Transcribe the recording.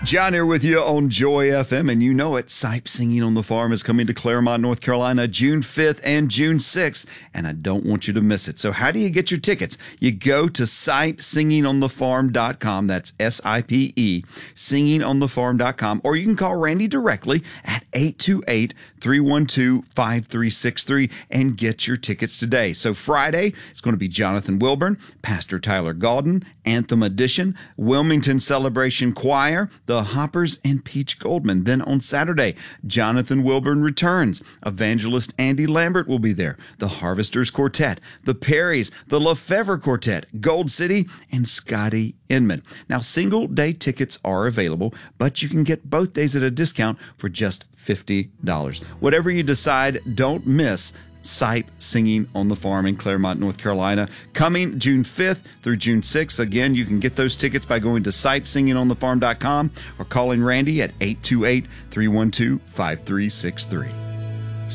John here with you on Joy FM, and you know it, Sipe Singing on the Farm is coming to Claremont, North Carolina, June 5th and June 6th, and I don't want you to miss it. So how do you get your tickets? You go to sipesingingonthefarm.com, that's S-I-P-E, singingonthefarm.com, or you can call Randy directly at 828-312-5363 and get your tickets today. So Friday, it's going to be Jonathan Wilburn, Pastor Tyler Gaulden, Anthem Edition, Wilmington Celebration Choir, the Hoppers, and Peach Goldman. Then on Saturday, Jonathan Wilburn returns. Evangelist Andy Lambert will be there. The Harvesters Quartet, the Perrys, the Lefevre Quartet, Gold City, and Scotty Inman. Now, single-day tickets are available, but you can get both days at a discount for just $50. Whatever you decide, don't miss Sipe Singing on the Farm in Claremont, North Carolina, coming June 5th through June 6th. Again, you can get those tickets by going to sipesingingonthefarm.com or calling Randy at 828-312-5363.